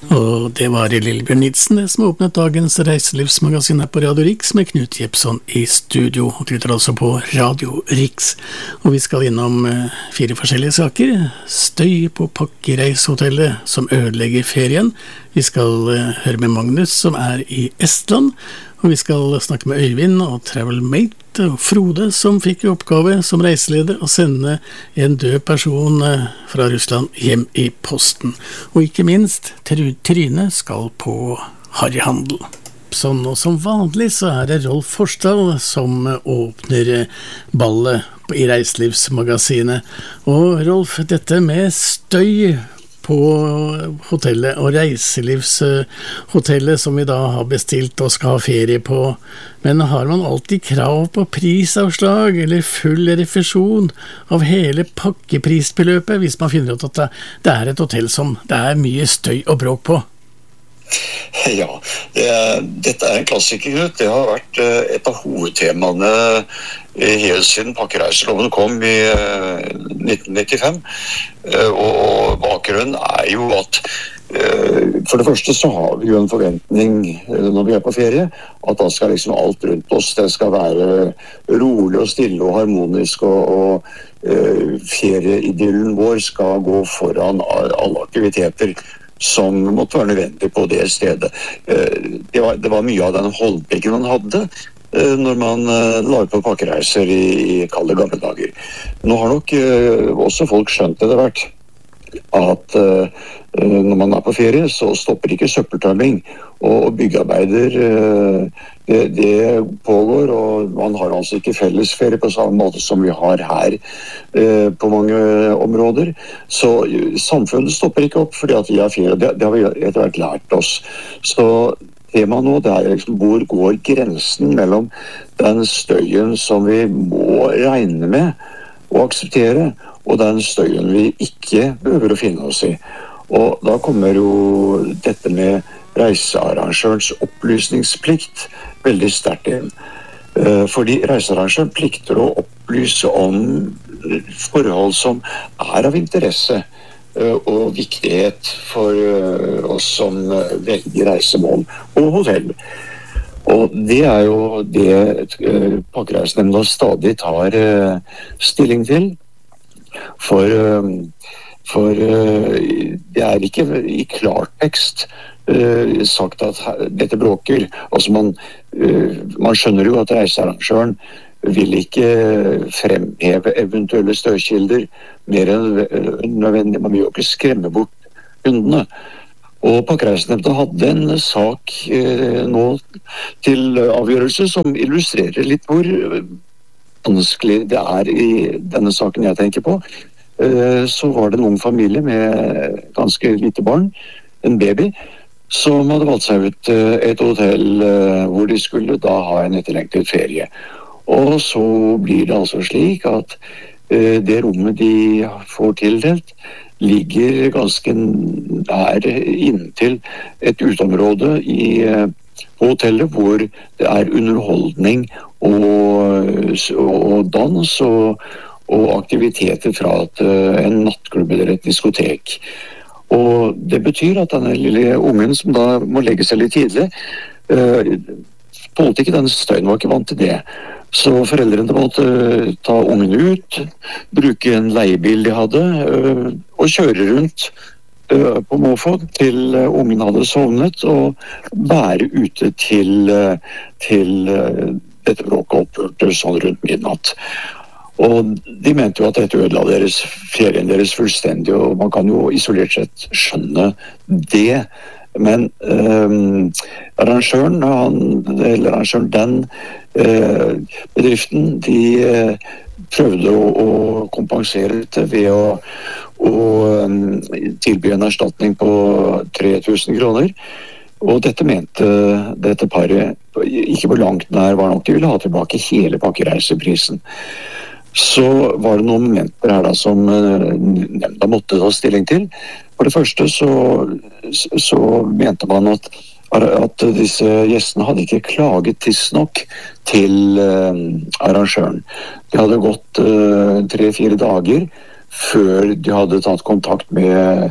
Og det var Lillebjørn Nilsen som åpnet dagens reiselivsmagasin her på Radio Riks med Knut Jepson i studio, og lytter altså på Radio Riks. Og vi skal innom 4 forskjellige saker. Støy på pakkereisehotellet som ødelegger ferien. Vi skal høre med Magnus som er i Estland, og vi skal snakke med Øyvind og Travelmate og Frode som fikk i oppgave som reiseleder å sende en død person fra Russland hjem i posten. Og ikke minst, Trine skal på harryhandel. Sånn, og som vanlig så er det Rolf Forstad som åpner ballet i Reiselivsmagasinet. Og Rolf, dette med støy på hotellet og reiselivshotellet som vi da har bestilt og skal ha ferie på, men har man alltid krav på prisavslag eller full refusjon av hele pakkeprisbeløpet hvis man finner ut at det er et hotell som det er mye støy og bråk på? Ja, dette er en klassiker. Det har vært et av hovedtemaene helt siden pakkereiseloven kom i 1995. Og bakgrunnen er jo at for det første så har vi jo en forventning når vi er på ferie, at da skal liksom alt rundt oss, det skal være rolig og stille og harmonisk, og ferieidyllen vår skal gå foran alle aktiviteter som måtte være nødvendig på det stedet. Det var mye av den holdningen man hadde når man la på pakkereiser i kalde gamle dager. Nå har nok også folk skjønt det hvert, at når man er på ferie så stopper ikke søppeltømming, og byggearbeider det pågår, og man har altså ikke fellesferie på samme måte som vi har her på mange områder. Så samfunnet stopper ikke opp fordi at vi har ferie, det har vi etter hvert lært oss. Så temaet nå, det er liksom hvor går grensen mellom den støyen som vi må regne med og akseptere, og den støyen vi ikke behøver å finne oss i. Og da kommer jo dette med reisearrangørens opplysningsplikt veldig sterkt inn. Fordi reisearrangøren plikter å opplyse om forhold som er av interesse og viktighet for oss som velger reisemål og hotell. Og det er jo det Pakkereisenemnda stadig tar stilling til, for det er ikke i klartekst sagt at dette bråker. Altså man skjønner jo at reisearrangøren vil ikke fremheve eventuelle støykilder mer enn nødvendig. Man vil jo ikke skremme bort kundene. Og Pakkereisenemnda hadde en sak nå til avgjørelse som illustrerer litt hvor vanskelig det er i denne saken jeg tenker på. Så var det en ung familie med ganske lite barn, en baby, som hadde valgt seg ut et hotell hvor de skulle da ha en etterlengtet ferie. Og så blir det altså slik at det rommet de får tildelt ligger ganske nær inntil et uteområde i hotellet hvor det er underholdning og dans og aktiviteter fra en nattklubb eller et diskotek. Og det betyr at denne lille ungen som da må legge seg litt tidlig, tålte ikke den støyen, var ikke vant til det. Så foreldrene måtte ta ungen ut, bruke en leiebil de hadde, og kjøre rundt på måfå til ungen hadde sovnet, og bære ute til dette bråket opphørte sånn rundt midnatt. Og de mente jo at dette ødela ferien deres fullstendig, og man kan jo isolert sett skjønne det. Men arrangøren, den bedriften, de prøvde å kompensere dette ved å tilby en erstatning på 3.000 kroner. Og dette mente dette paret ikke på langt nær var nok. De ville ha tilbake hele pakkereiseprisen. Så var det noen momenter her da som nemnda måtte ta stilling til. For det første så mente man at disse gjestene hadde ikke klaget tidsnok til arrangøren. Det hadde gått 3-4 dager før de hadde tatt kontakt med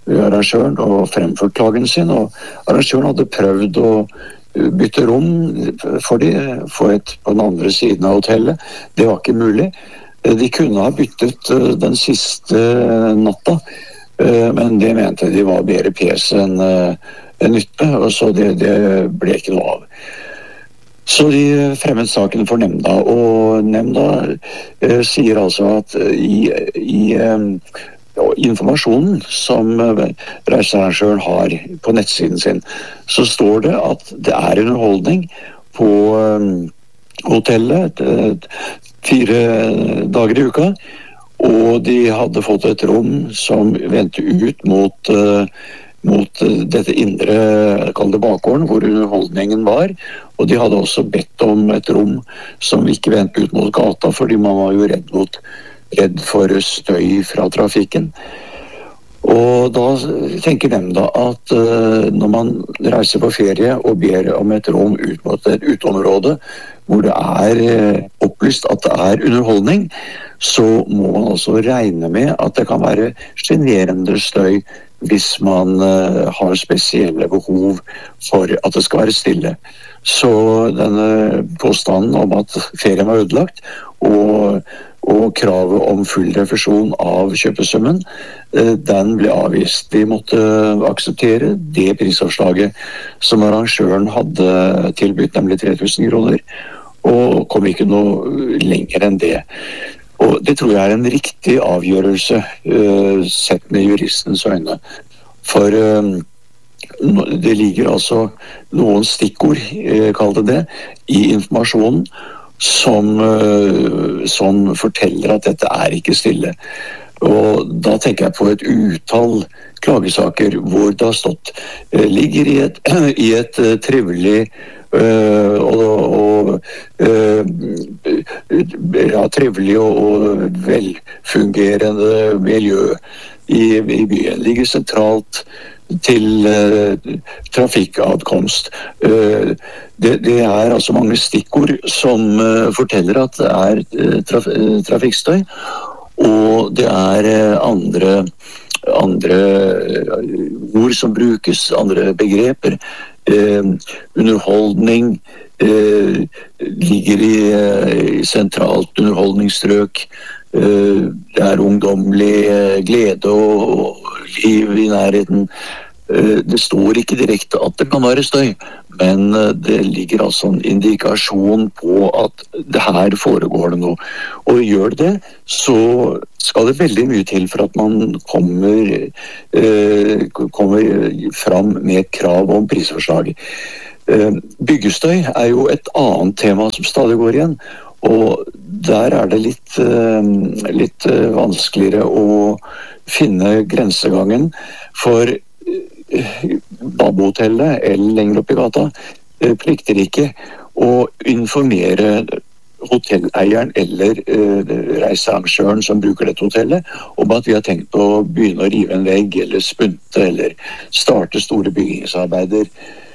arrangøren og fremført klagen sin, og arrangøren hadde prøvd å bytte rom for på den andre siden av hotellet. Det var ikke mulig. De kunne ha byttet den siste natta, men det mente de var bedre pes enn nytte, og så det ble ikke noe av. Så de fremmet saken for nemnda, og nemnda sier altså at i informasjonen som reisearrangøren har på nettsiden sin, så står det at det er underholdning på hotellet 4 dager i uka, og de hadde fått et rom som vendte ut mot dette indre, kall det bakgården, hvor underholdningen var, og de hadde også bedt om et rom som ikke vendte ut mot gata, fordi man var jo redd for støy fra trafikken. Og da tenker nemnda at når man reiser på ferie og ber om et rom ut mot et uteområde hvor det er opplyst at det er underholdning, så må man også regne med at det kan være generende støy hvis man har spesielle behov for at det skal være stille. Så denne påstanden om at ferien var ødelagt og kravet om full refusjon av kjøpesummen, den ble avvist. De måtte akseptere det prisavslaget som arrangøren hadde tilbudt, nemlig 3000 kroner, og kom ikke noe lenger enn det. Og det tror jeg er en riktig avgjørelse sett med juristens øyne. For det ligger altså noen stikkord, kall det, i informasjonen som forteller at dette er ikke stille. Og da tenker jeg på et utall klagesaker hvor det har stått ligger i et trivelig trivelig og velfungerende miljø i byen. Ligger sentralt til trafikkadkomst. Det er altså mange stikkord som forteller at det er trafikkstøy, og det er andre ord som brukes, andre begreper. Underholdning ligger i sentralt underholdningsstrøk. Det er ungdommelig glede og liv i nærheten. Det står ikke direkte at det kan være støy, men det ligger altså en indikasjon på at det her foregår det noe. Og gjør det, så skal det veldig mye til for at man kommer fram med et krav om prisforslag. Byggestøy er jo et annet tema som stadig går igjen, og der er det litt vanskeligere å finne grensegangen, for Babbohotellet eller lenger opp i gata plikter ikke å informere hotelleieren eller reisearrangøren som bruker dette hotellet om at vi har tenkt å begynne å rive en vegg eller spunte eller starte store byggingsarbeider.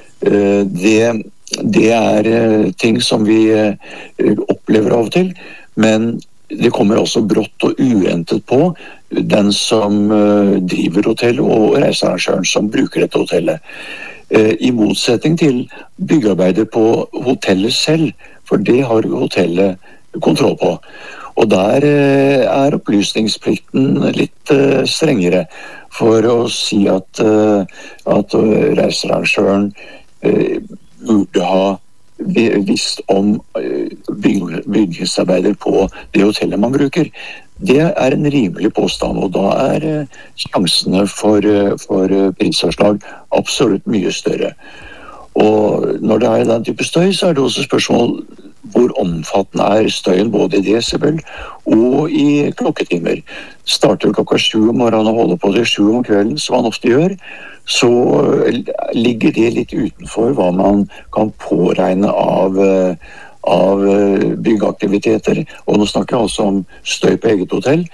Det er ting som vi opplever av og til, men det kommer også brått og uventet på den som driver hotellet og reisearrangøren som bruker dette hotellet. I motsetning til byggearbeider på hotellet selv, for det har hotellet kontroll på. Og der er opplysningsplikten litt strengere for å si at reisearrangøren burde ha visst om bygningsarbeider på det hotellet man bruker. Det er en rimelig påstand, og da er sjansene for prisavslag absolutt mye større. Og når det er den type støy, så er det også spørsmål hvor omfattende er støyen både i desibel og i klokketimer. Starter klokka 7 om morgenen og holder på til 7 om kvelden, som man ofte gjør, så ligger det litt utenfor hva man kan påregne av byggeaktiviteter. Og nå snakker jeg altså om støy på eget hotell.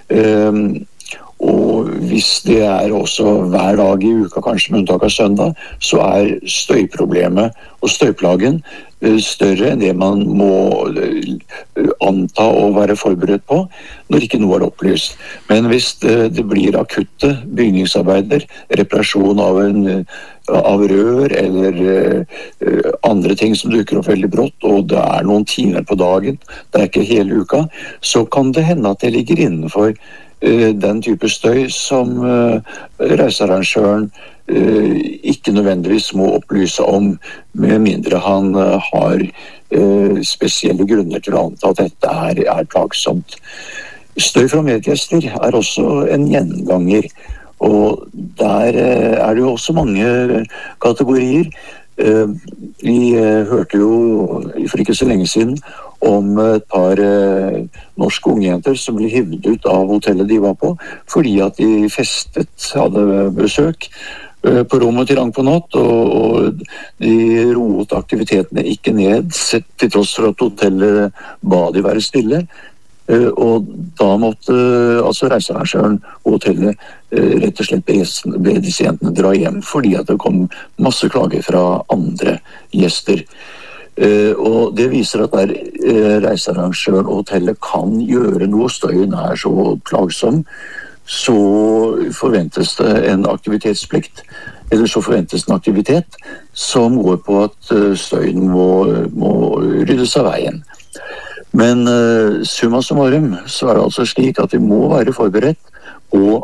Og hvis det er også hver dag i uka, kanskje med unntak av søndag, så er støyproblemet og og støyplagen større enn det man må anta å være forberedt på når ikke noe er opplyst. Men hvis det blir akutte bygningsarbeider, reparasjon av rør eller andre ting som dukker opp veldig brått, og det er noen timer på dagen, det er ikke hele uka, så kan det hende at det ligger innenfor den type støy som reisearrangøren ikke nødvendigvis må opplyse om, med mindre han har spesielle grunner til å anta at dette er plagsomt. Støy fra medgjester er også en gjenganger, og der er det jo også mange kategorier. Vi hørte jo for ikke så lenge siden om et par norske ungjenter som ble hivd ut av hotellet de var på, fordi at de hadde besøk på rommet til langt på natt, og de roet aktivitetene ikke ned, til tross for at hotellet ba de være stille. Og da måtte altså reisearrangøren og hotellet rett og slett be disse jentene dra hjem, fordi at det kom masse klager fra andre gjester. Og det viser at der reisearrangøren og hotellet kan gjøre noe, støyen er så plagsom, så forventes det en aktivitetsplikt, eller så forventes en aktivitet som går på at støyen må ryddes av veien. Men summa summarum så er det altså slik at vi må være forberedt på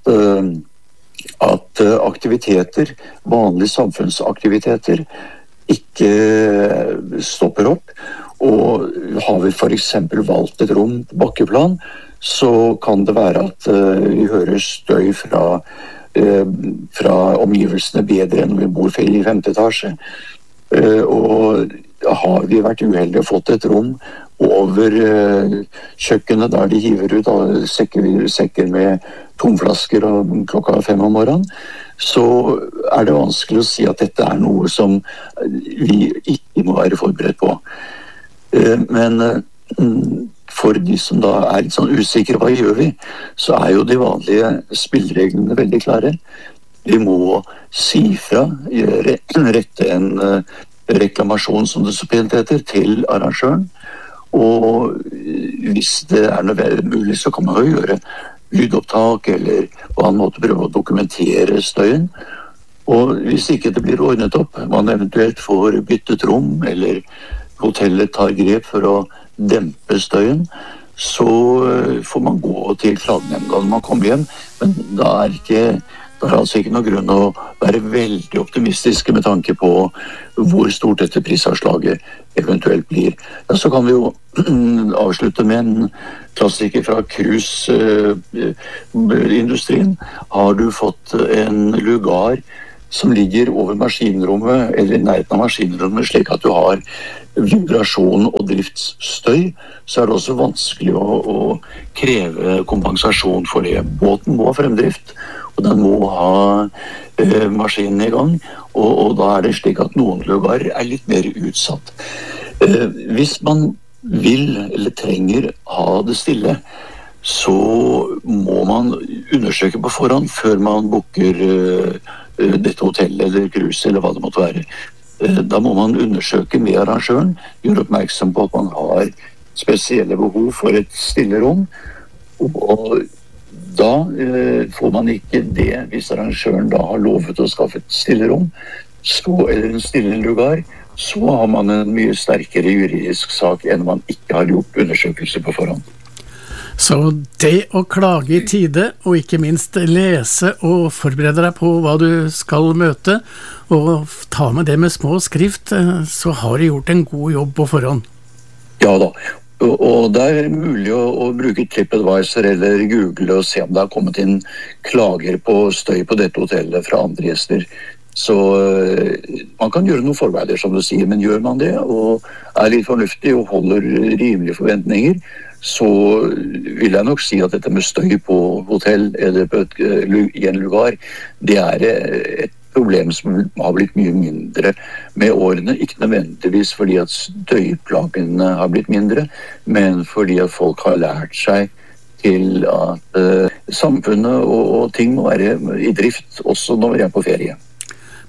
at aktiviteter, vanlige samfunnsaktiviteter, ikke stopper opp. Og har vi for eksempel valgt et rom på bakkeplan, så kan det være at vi hører støy fra omgivelsene bedre enn vi bor i 5. etasje. Og har vi vært uheldige og fått et rom over kjøkkenet der de hiver ut sekker med tomflasker klokka 5 om morgenen, så er det vanskelig å si at dette er noe som vi ikke må være forberedt på. Men for de som da er litt sånn usikre, hva gjør vi? Så er jo de vanlige spillereglene veldig klare. Vi må si fra, rette en reklamasjon, som det så pent heter, til arrangøren. Og hvis det er mulig, så kan man jo gjøre lydopptak eller på annen måte prøve å dokumentere støyen. Og hvis ikke det blir ordnet opp, man eventuelt får byttet rom, eller hotellet tar grep for å dempe støyen, så får man gå til klagenemnda når man kommer hjem. Men da er det altså ikke noe grunn å være veldig optimistiske med tanke på hvor stort dette prisavslaget eventuelt blir. Ja, så kan vi jo avslutte med en klassiker fra cruiseindustrien. Har du fått en lugar som ligger over maskinrommet, eller i nærheten av maskinrommet, slik at du har vibrasjon og driftsstøy, så er det også vanskelig å kreve kompensasjon for det. Båten må ha fremdrift, og den må ha maskinen i gang, og da er det slik at noen lugar er litt mer utsatt. Hvis man vil eller trenger ha det stille, så må man undersøke på forhånd før man booker dette hotellet eller cruise eller hva det måtte være. Da må man undersøke med arrangøren, gjøre oppmerksom på at man har spesielle behov for et stille rom, og da får man ikke det hvis arrangøren da har lovet å skaffe et stille rom, eller en stille lugar, så har man en mye sterkere juridisk sak enn man ikke har gjort undersøkelser på forhånd. Så det å klage i tide, og ikke minst lese og forberede deg på hva du skal møte, og ta med det med små skrift, så har du gjort en god jobb på forhånd. Ja da, og det er mulig å bruke TripAdvisor eller Google og se om det har kommet inn klager på støy på dette hotellet fra andre gjester. Så man kan gjøre noen forarbeider, som du sier, men gjør man det og er litt fornuftig og holder rimelige forventninger, så vil jeg nok si at dette med støy på hotell eller i en lugar, det er et problem som har blitt mye mindre med årene, ikke nødvendigvis fordi at støyplagene har blitt mindre, men fordi at folk har lært seg til at samfunnet og ting må være i drift også når vi er på ferie.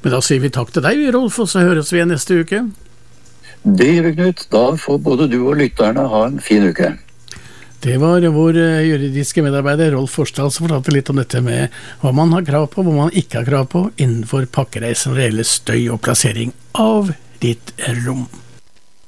Men da sier vi takk til deg, Rolf, og så høres vi igjen neste uke. Det gjør vi, Knut. Da får både du og lytterne ha en fin uke. Det var vår juridiske medarbeider Rolf Forsdal som fortalte litt om dette med hva man har krav på, hva man ikke har krav på innenfor pakkereisen når det gjelder støy og plassering av ditt rom.